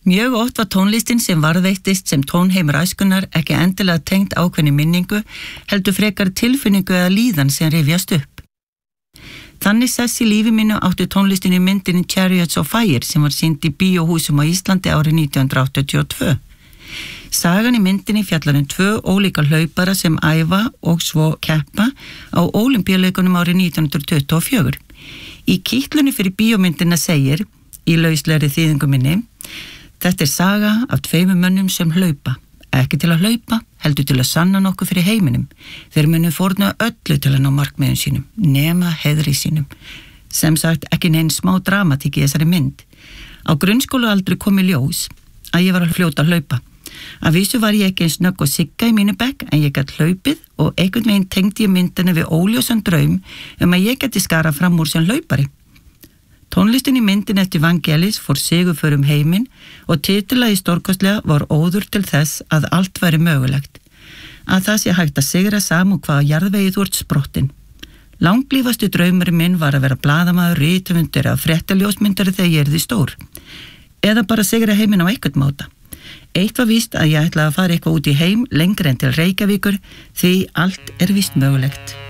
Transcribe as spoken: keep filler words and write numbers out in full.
Mjög oft var tónlistin sem varðveittist sem tónheimur æskunnar ekki endilega tengt ákveðni minningu, heldur frekar tilfinningu eða líðan sem rifjast upp. Þannig sess í lífi mínu átti tónlistin í myndinni Chariots of Fire sem var sýnd í bíóhúsum á Íslandi árið nítján hundruð áttatíu og tvö. Sagan í myndinni fjallar um tvö ólíka hlaupara sem æfa og svo keppa á Ólympíuleikunum árið nítján hundruð tuttugu og fjögur. Í kítlunni fyrir bíómyndina segir, í lauslegri þýðingu minni, þetta er saga af tveimur mönnum sem hlaupa, ekki til að hlaupa, heldur til að sanna nokkuð fyrir heiminum. Þeir munu fórna öllu til að ná markmiðum sínum, nema heiðri sínum. Sem sagt ekki neinn smá dramatík í þessari mynd. Á grunnskólaaldri kom í ljós að ég var að fljóta að hlaupa. Að vísu var ég ekki eins snögg og Sigga í mínu bekk en ég gat hlaupið og einhvern veginn tengdi ég myndina við óljósan draum um að ég geti skarað fram úr sem hlaupari. Tónlistin í myndin eftir Vangelis fór sigurför um heiminn og titilagi stórkostlega var óður til þess að allt væri mögulegt. Að það sé hægt að sigra saman hvaða jarðvegi þú ert sprottin. Langlífastu draumurinn minn var að vera blaðamaður, rithöfundur eða fréttaljósmyndari þegar ég yrði stór. Eða bara sigra heiminn á einhvern máta. Eitt var víst að ég ætlaði að fara eitthvað út í heim lengri en til Reykjavíkur því allt er víst mögulegt.